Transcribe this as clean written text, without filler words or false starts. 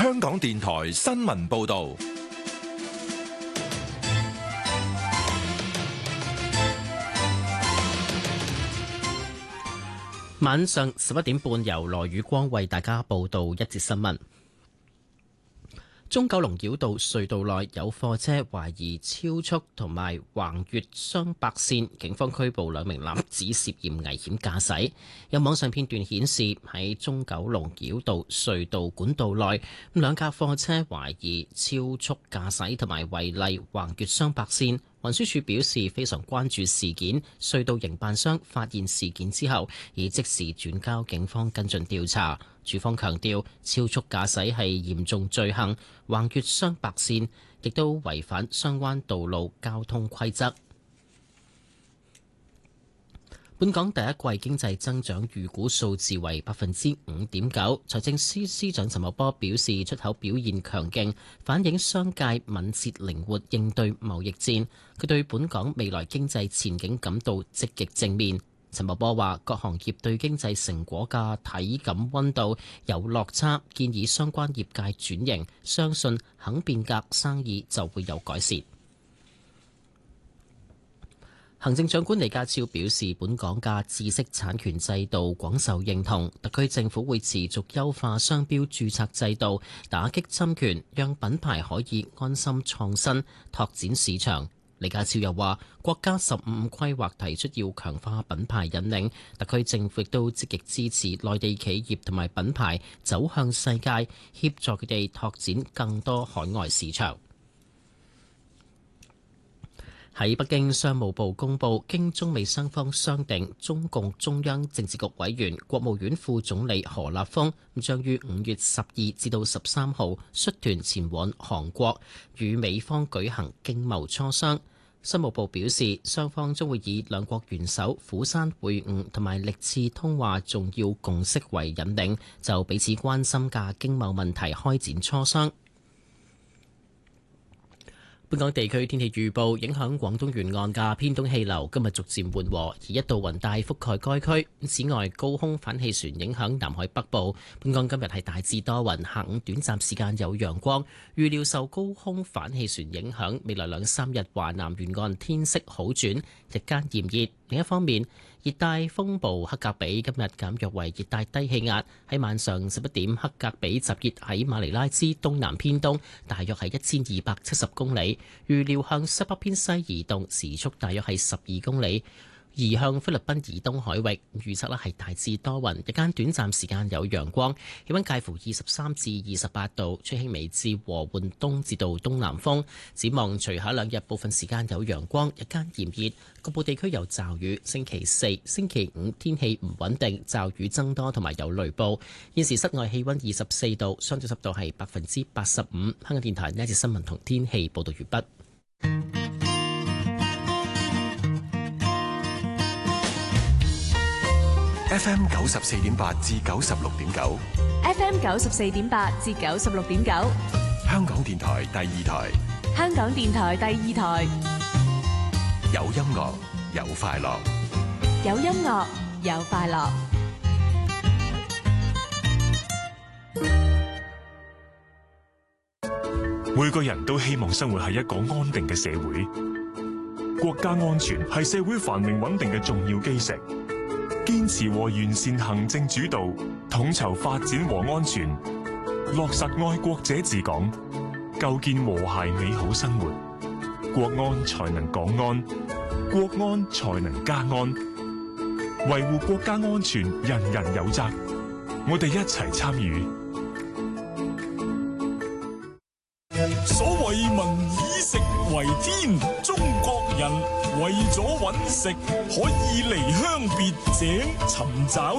香港電台新聞報道。 晚上11點半，由羅宇光為大家報道一節新聞。中九龍繞道隧道內有貨車懷疑超速同埋橫越雙白線，警方拘捕兩名男子涉嫌危險駕駛。有網上片段顯示喺中九龍繞道隧道管道內，兩架貨車懷疑超速駕駛同埋違例橫越雙白線。運輸署表示非常關注事件，隧道營辦商發現事件之後，已即時轉交警方跟進調查。署方強調，超速駕駛係嚴重罪行，橫越雙白線亦都違反相關道路交通規則。本港第一季經濟增長預估數字為5.9%。財政司司長陳茂波表示，出口表現強勁，反映商界敏捷靈活應對貿易戰。佢對本港未來經濟前景感到積極正面。陳茂波話，各行業對經濟成果嘅體感溫度有落差，建議相關業界轉型，相信肯變革，生意就會有改善。行政長官李家超表示，本港嘅知識產權制度廣受認同，特區政府會持續優化商標註冊制度，打擊侵權，讓品牌可以安心創新，拓展市場。李家超又話，國家15規劃提出要強化品牌引領，特區政府亦都積極支持內地企業同埋品牌走向世界，協助佢哋拓展更多海外市場。喺北京，商務部公布，經中美雙方商定，中共中央政治局委員、國務院副總理何立峰將於5月12至到13號率團前往韓國，與美方舉行經貿磋商。商務部表示，雙方將會以兩國元首釜山會晤同埋歷次通話重要共識為引領，就彼此關心嘅經貿問題開展磋商。本港地區天氣預報，影響廣東沿岸嘅偏東氣流今日逐漸緩和，而一道雲帶覆蓋該區。此外，高空反氣旋影響南海北部。本港今日係大致多雲，下午短暫時間有陽光。預料受高空反氣旋影響，未來2-3日華南沿岸天色好轉，日間炎熱。另一方面，熱帶風暴克格比今日減弱為熱帶低氣壓，喺晚上11點，克格比集結喺馬尼拉之東南偏東，大約係1270公里，預料向西北偏西移動，時速大約係12公里，移向菲律賓以東海域。預測係大致多雲，日間短暫時間有陽光，氣溫介乎23至28度，吹輕微至和緩東至到東南風。展望隨後2日部分時間有陽光，日間炎熱，局部地區有驟雨。星期4、星期5天氣唔穩定，驟雨增多同埋有雷暴。現時室外氣溫24度，相對濕度係85%。香港電台呢一節新聞同天氣報道完畢。 FM 94.8至96.9 FM 94.8至96.9， 香港電台第二台， 香港電台第二台， 有音樂有快樂， 有音樂有快樂。 每個人都希望生活喺一個安定嘅社會，國家安全係社會繁榮穩定嘅重要基石。堅持和完善行政主導，統籌發展和安全，落實愛國者治港，構建和諧美好生活。國安才能港安，國安才能家安。維護國家安全，人人有責。我哋一齊參與。 所謂民以食為天，中國人為咗搵食，可以離鄉別井尋找